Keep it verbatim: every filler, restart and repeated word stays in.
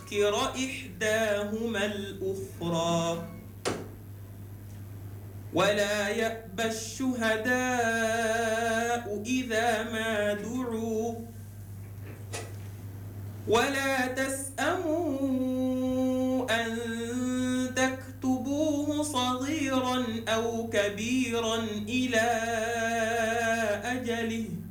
تذكر إحداهما الأخرى ولا يأبى الشهداء إذا ما دعوا ولا تسأموا أن تكتبوه صغيرا أو كبيرا إلى أجله